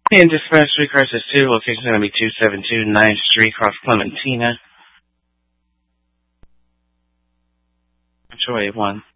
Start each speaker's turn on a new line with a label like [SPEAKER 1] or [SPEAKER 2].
[SPEAKER 1] In Dispensary Crisis 2, location going to be 272 9th Street, across Clementina. Enjoy one.